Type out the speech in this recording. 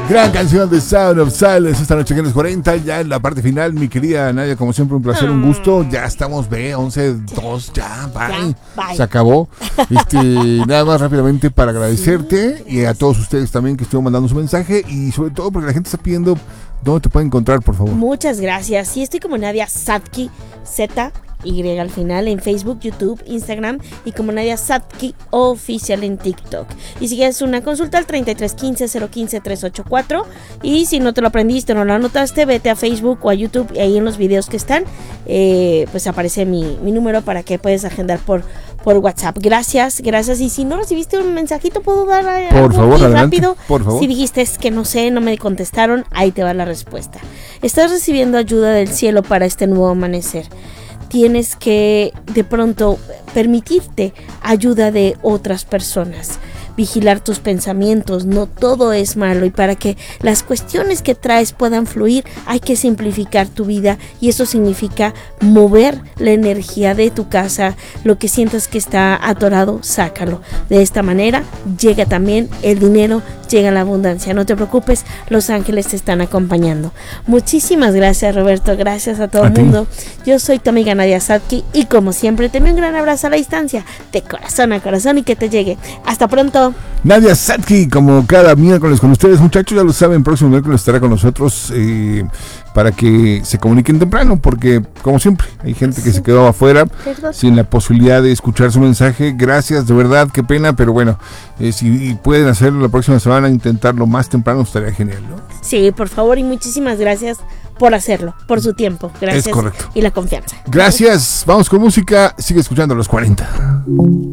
Gran canción de Sound of Silence esta noche aquí en los 40, ya en la parte final, mi querida Nadia, como siempre un placer, un gusto, ya estamos, 11:02, ya, bye. Se acabó. Nada más rápidamente para agradecerte y a todos ustedes también que estuvieron mandando su mensaje y sobre todo porque la gente está pidiendo dónde te pueden encontrar, por favor. Muchas gracias, sí, estoy como Nadia Sadki, Z-Y al final, en Facebook, YouTube, Instagram y como Nadia Sadki Oficial en TikTok. Y si quieres una consulta al 3315-015-384 y si no te lo aprendiste o no lo anotaste, vete a Facebook o a YouTube y ahí en los videos que están, pues aparece mi número para que puedes agendar por WhatsApp. Gracias. Y si no recibiste un mensajito, puedo dar por favor, adelante, rápido. Por favor. Si dijiste es que no sé, no me contestaron, ahí te va la respuesta. Estás recibiendo ayuda del cielo para este nuevo amanecer. Tienes que de pronto permitirte ayuda de otras personas, vigilar tus pensamientos, no todo es malo, y para que las cuestiones que traes puedan fluir hay que simplificar tu vida, y eso significa mover la energía de tu casa. Lo que sientas que está atorado, sácalo. De esta manera llega también el dinero, llega la abundancia. No te preocupes, los ángeles te están acompañando. Muchísimas gracias, Roberto, gracias a todo el mundo. Yo soy tu amiga Nadia Sadki y como siempre te envío un gran abrazo a la distancia, de corazón a corazón, y que te llegue. Hasta pronto. Nadia Sadki, como cada miércoles con ustedes, muchachos, ya lo saben, próximo miércoles estará con nosotros para que se comuniquen temprano, porque como siempre hay gente que se quedó afuera sin la posibilidad de escuchar su mensaje. Gracias, de verdad, qué pena, pero bueno, si pueden hacerlo la próxima semana, intentarlo más temprano, estaría genial, ¿no? Sí, por favor, y muchísimas gracias por hacerlo, por su tiempo. Gracias. Es correcto. Y la confianza. Gracias, vamos con música, sigue escuchando los 40.